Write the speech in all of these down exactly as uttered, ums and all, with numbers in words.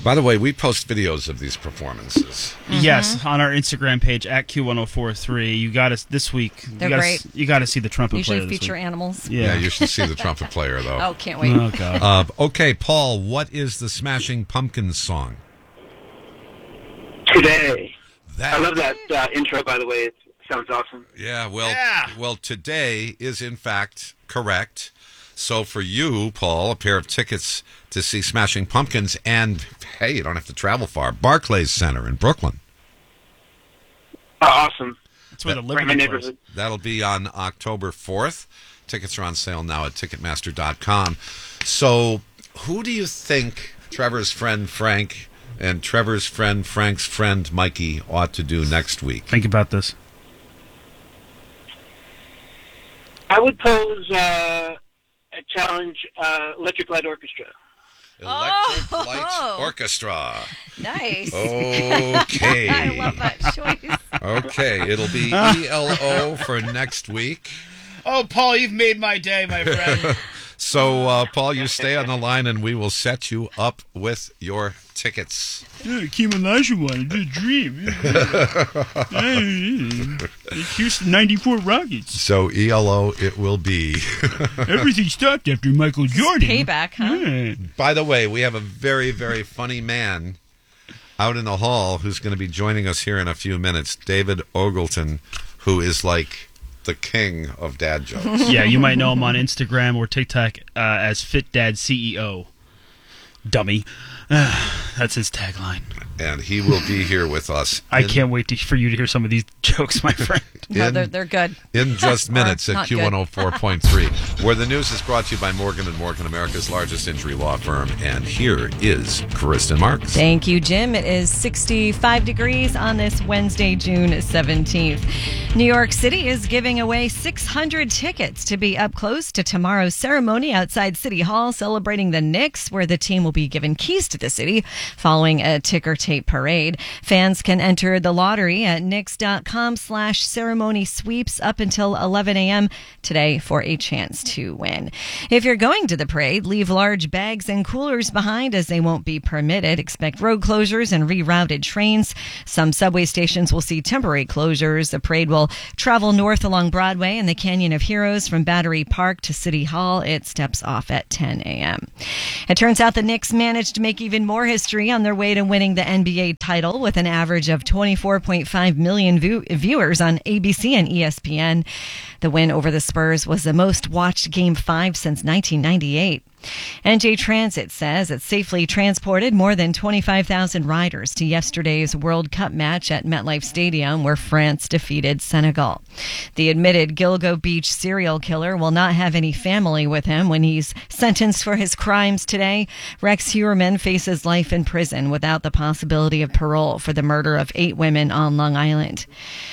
By the way, we post videos of these performances. Mm-hmm. Yes, on our Instagram page at Q one oh four three. You got to this week. They're you gotta, great. You got to see the trumpet Usually player. This feature week. animals. Yeah. Yeah, you should see the trumpet player, though. Oh, can't wait. Oh God. Uh, okay, Paul, what is the Smashing Pumpkins song? Today. That, I love that uh, intro, by the way. It sounds awesome. Yeah, well, Yeah. well, today is in fact correct. So for you, Paul, a pair of tickets to see Smashing Pumpkins, and hey, you don't have to travel far. Barclays Center in Brooklyn. Oh, awesome. That's where the Right in Liberty my plays. neighborhood. That'll be on October fourth. Tickets are on sale now at Ticketmaster dot com. So who do you think Trevor's friend Frank and Trevor's friend Frank's friend Mikey ought to do next week? Think about this. I would pose uh, a challenge, uh, Electric Light Orchestra. Electric Oh. Light Orchestra. Nice. Okay. I love that choice. Okay, it'll be E L O for next week. Oh, Paul, you've made my day, my friend. So, uh, Paul, you stay on the line, and we will set you up with your tickets. Yeah, Kim Olajuwon, the dream. Houston ninety-four Rockets. So, E L O it will be. Everything stopped after Michael Jordan. Payback, huh? Yeah. By the way, we have a very, very funny man out in the hall who's going to be joining us here in a few minutes, David Ogleton, who is like the king of dad jokes. Yeah, you might know him on Instagram or TikTok uh, as Fit Dad C E O. Dummy. That's his tagline. And he will be here with us. I in- can't wait to, for you to hear some of these jokes, my friend. No, in- they're, they're good. In just minutes Or at not Q one oh four point three, where the news is brought to you by Morgan and Morgan, America's largest injury law firm. And here is Kristen Marks. Thank you, Jim. It is sixty-five degrees on this Wednesday, June seventeenth. New York City is giving away six hundred tickets to be up close to tomorrow's ceremony outside City Hall celebrating the Knicks, where the team will be given keys to the city following a ticker tape parade. Fans can enter the lottery at Knicks.com slash ceremony sweeps up until eleven a.m. today for a chance to win. If you're going to the parade, leave large bags and coolers behind as they won't be permitted. Expect road closures and rerouted trains. Some subway stations will see temporary closures. The parade will travel north along Broadway and the Canyon of Heroes from Battery Park to City Hall. It steps off at ten a.m. It turns out the Knicks managed to make even more history on their way to winning the N B A title with an average of twenty-four point five million view- viewers on A B C and E S P N. The win over the Spurs was the most watched Game five since nineteen ninety-eight. N J Transit says it safely transported more than twenty-five thousand riders to yesterday's World Cup match at MetLife Stadium, where France defeated Senegal. The admitted Gilgo Beach serial killer will not have any family with him when he's sentenced for his crimes today. Rex Heuermann faces life in prison without the possibility of parole for the murder of eight women on Long Island.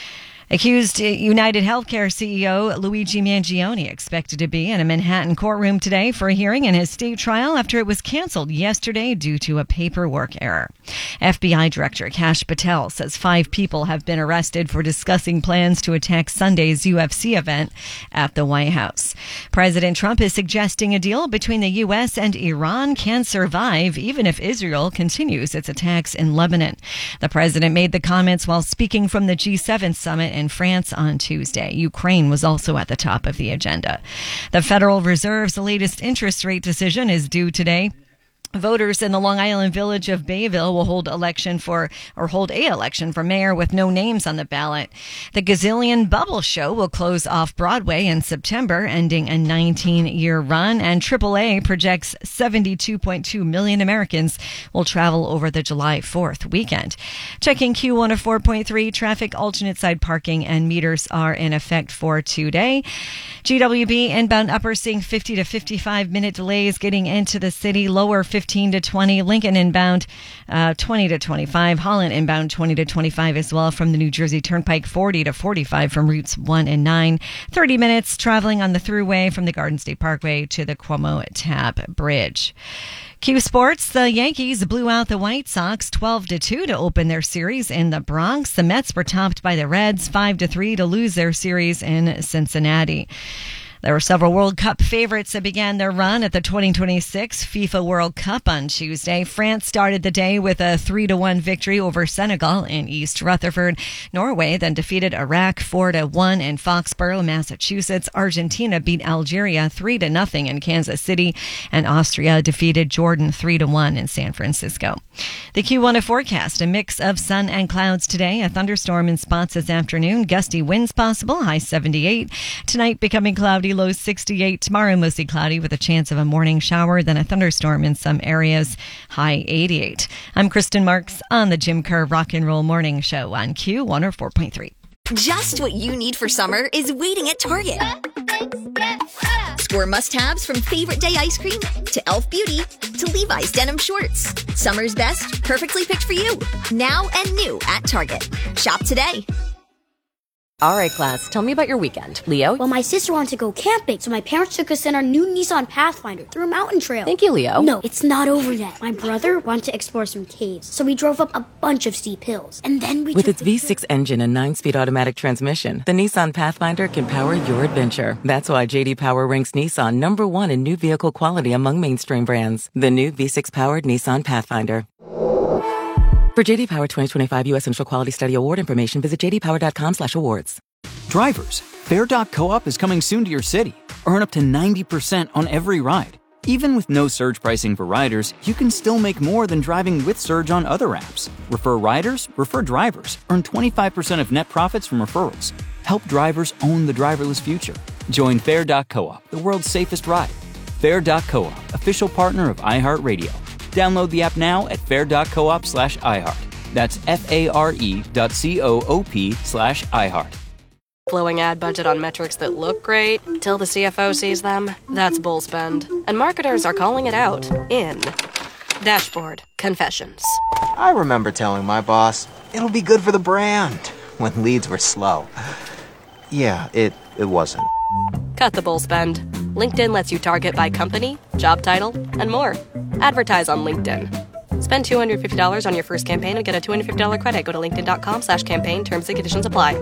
Accused United Healthcare C E O Luigi Mangione expected to be in a Manhattan courtroom today for a hearing in his state trial after it was canceled yesterday due to a paperwork error. F B I Director Kash Patel says five people have been arrested for discussing plans to attack Sunday's U F C event at the White House. President Trump is suggesting a deal between the U S and Iran can survive even if Israel continues its attacks in Lebanon. The president made the comments while speaking from the G seven summit in France on Tuesday. Ukraine was also at the top of the agenda. The Federal Reserve's latest interest rate decision is due today. Voters in the Long Island village of Bayville will hold election for, or hold a election for mayor with no names on the ballot. The Gazillion Bubble Show will close off Broadway in September, ending a nineteen-year run, and triple A projects seventy-two point two million Americans will travel over the July fourth weekend. Checking Q one oh four point three, traffic, alternate side parking, and meters are in effect for today. G W B inbound upper seeing fifty to fifty-five minute delays getting into the city, lower fifteen to twenty, Lincoln inbound uh, twenty to twenty-five, Holland inbound twenty to twenty-five as well from the New Jersey Turnpike, forty to forty-five from routes one and nine, thirty minutes traveling on the thruway from the Garden State Parkway to the Cuomo Tap Bridge. Q Sports, the Yankees blew out the White Sox twelve to two to open their series in the Bronx. The Mets were topped by the Reds five to three to lose their series in Cincinnati. There were several World Cup favorites that began their run at the twenty twenty-six FIFA World Cup on Tuesday. France started the day with a three to one victory over Senegal in East Rutherford. Norway then defeated Iraq four to one in Foxborough, Massachusetts. Argentina beat Algeria three to nothing in Kansas City, and Austria defeated Jordan three to one in San Francisco. The Q one forecast, a mix of sun and clouds today, a thunderstorm in spots this afternoon, gusty winds possible, high seventy-eight. Tonight becoming cloudy, low sixty-eight. Tomorrow mostly cloudy with a chance of a morning shower, then a thunderstorm in some areas, high eighty-eight. I'm Kristen Marks on the Jim Kerr Rock and Roll Morning Show on Q one oh four point three. Just what you need for summer is waiting at Target. Score must-haves from Favorite Day ice cream to e l f Beauty to Levi's denim shorts. Summer's best, perfectly picked for you. Now and new at Target. Shop today. All right, class, tell me about your weekend. Leo? Well, my sister wanted to go camping, so my parents took us in our new Nissan Pathfinder through a mountain trail. Thank you, Leo. No, it's not over yet. My brother wanted to explore some caves, so we drove up a bunch of steep hills. And then we With took its V six engine and nine-speed automatic transmission, the Nissan Pathfinder can power your adventure. That's why J D Power ranks Nissan number one in new vehicle quality among mainstream brands. The new V six-powered Nissan Pathfinder. For J D Power twenty twenty-five U S Central Quality Study Award information, visit j d power dot com slash awards. Drivers, Fair dot co-op is coming soon to your city. Earn up to ninety percent on every ride. Even with no surge pricing for riders, you can still make more than driving with Surge on other apps. Refer riders, refer drivers. Earn twenty-five percent of net profits from referrals. Help drivers own the driverless future. Join Fair dot co-op, the world's safest ride. Fair dot co-op, official partner of iHeartRadio. Download the app now at fair dot coop slash iHeart. That's F-A-R-E dot C-O-O-P slash iHeart. Blowing ad budget on metrics that look great till the C F O sees them? That's bull spend. And marketers are calling it out in Dashboard Confessions. I remember telling my boss, it'll be good for the brand, when leads were slow. Yeah, it, it wasn't. Cut the bull spend. LinkedIn lets you target by company, job title, and more. Advertise on LinkedIn. Spend two hundred fifty dollars on your first campaign and get a two hundred fifty dollars credit. Go to linkedin.com slash campaign. Terms and conditions apply.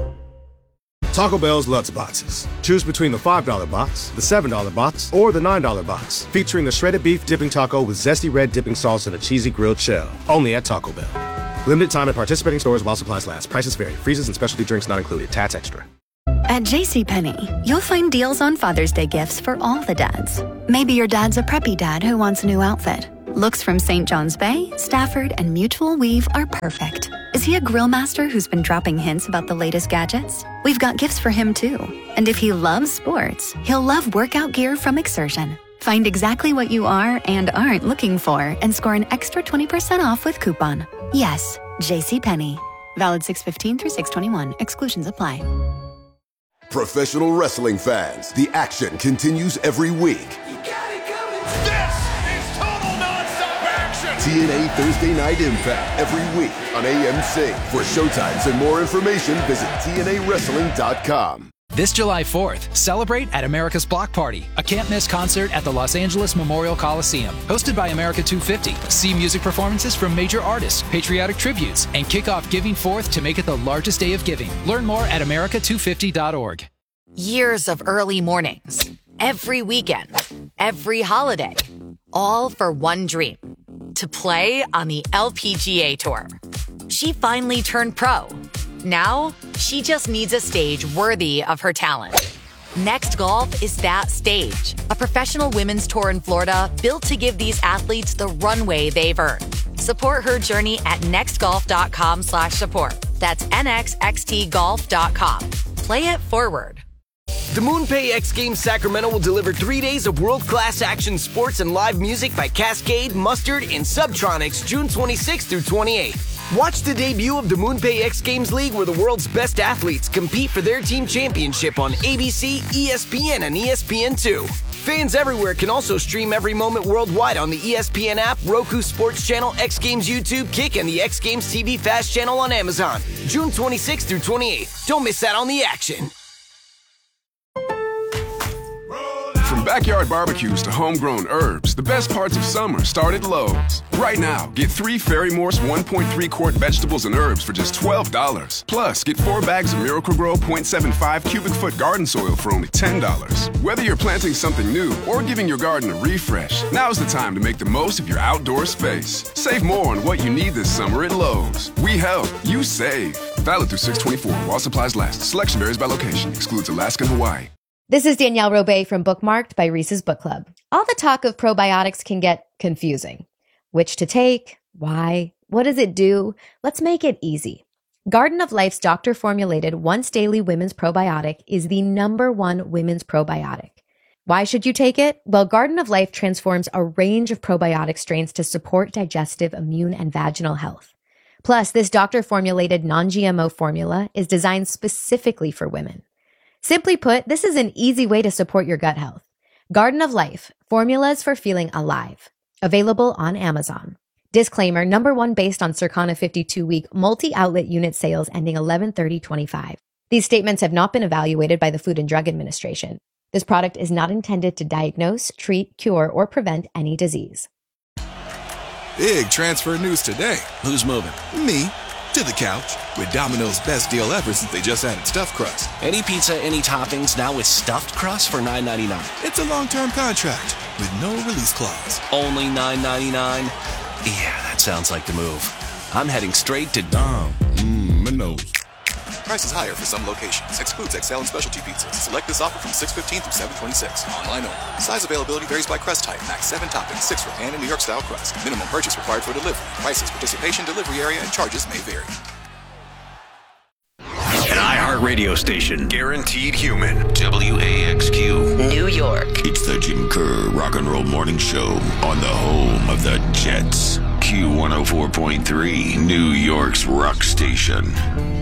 Taco Bell's Lutz Boxes. Choose between the five dollar box, the seven dollar box, or the nine dollar box. Featuring the shredded beef dipping taco with zesty red dipping sauce and a cheesy grilled shell. Only at Taco Bell. Limited time at participating stores while supplies last. Prices vary. Freezes and specialty drinks not included. Tats extra. At JCPenney, you'll find deals on Father's Day gifts for all the dads. Maybe your dad's a preppy dad who wants a new outfit. Looks from Saint John's Bay, Stafford, and Mutual Weave are perfect. Is he a grill master who's been dropping hints about the latest gadgets? We've got gifts for him too. And if he loves sports, he'll love workout gear from Exertion. Find exactly what you are and aren't looking for and score an extra twenty percent off with coupon. Yes, JCPenney. Valid six fifteen through six twenty-one. Exclusions apply. Professional wrestling fans, the action continues every week. You got it coming. This is total nonstop action. T N A Thursday Night Impact every week on A M C. For showtimes and more information, visit T N A wrestling dot com. This July fourth, celebrate at America's Block Party, a can't-miss concert at the Los Angeles Memorial Coliseum. Hosted by America two fifty. See music performances from major artists, patriotic tributes, and kick off Giving Fourth to make it the largest day of giving. Learn more at america two fifty dot org. Years of early mornings, every weekend, every holiday, all for one dream, to play on the L P G A Tour. She finally turned pro. Now, she just needs a stage worthy of her talent. Next Golf is that stage, a professional women's tour in Florida built to give these athletes the runway they've earned. Support her journey at nextgolf.com slash support. That's N X X T golf dot com. Play it forward. The MoonPay X Games Sacramento will deliver three days of world-class action sports and live music by Cascade, Mustard, and Subtronics June twenty-sixth through twenty-eighth. Watch the debut of the MoonPay X Games League where the world's best athletes compete for their team championship on A B C, E S P N, and E S P N two. Fans everywhere can also stream every moment worldwide on the E S P N app, Roku Sports Channel, X Games YouTube, Kick, and the X Games T V Fast Channel on Amazon. June twenty-sixth through twenty-eighth. Don't miss out on the action. backyard barbecues to homegrown herbs, the best parts of summer start at Lowe's. Right now, get three Fairy Morse one point three quart vegetables and herbs for just twelve dollars. Plus, get four bags of Miracle-Gro point seven five cubic foot garden soil for only ten dollars. Whether you're planting something new or giving your garden a refresh, now's the time to make the most of your outdoor space. Save more on what you need this summer at Lowe's. We help, you save. Valid through six twenty-four while supplies last. Selection varies by location. Excludes Alaska and Hawaii. This is Danielle Robay from Bookmarked by Reese's Book Club. All the talk of probiotics can get confusing. Which to take? Why? What does it do? Let's make it easy. Garden of Life's doctor-formulated once-daily women's probiotic is the number one women's probiotic. Why should you take it? Well, Garden of Life transforms a range of probiotic strains to support digestive, immune, and vaginal health. Plus, this doctor-formulated non-G M O formula is designed specifically for women. Simply put, this is an easy way to support your gut health. Garden of Life, formulas for feeling alive. Available on Amazon. Disclaimer, number one based on Circana fifty-two week multi-outlet unit sales ending eleven thirty twenty-five. These statements have not been evaluated by the Food and Drug Administration. This product is not intended to diagnose, treat, cure, or prevent any disease. Big transfer news today. Who's moving? Me. To the couch. With Domino's best deal ever since they just added stuffed crust. Any pizza, any toppings, now with stuffed crust for nine ninety-nine. It's a long-term contract with no release clause. Only nine ninety-nine? Yeah, that sounds like the move. I'm heading straight to Dom. Mmm, Minos. Prices higher for some locations. Excludes X L and specialty pizzas. Select this offer from six fifteen through seven twenty-six. Online only. Size availability varies by crust type. Max seven toppings, six for pan and New York style crust. Minimum purchase required for delivery. Prices, participation, delivery area, and charges may vary. An iHeart radio station. Guaranteed human. W A X Q. New York. It's the Jim Kerr Rock and Roll Morning Show on the home of the Jets. Q one oh four point three, New York's rock station.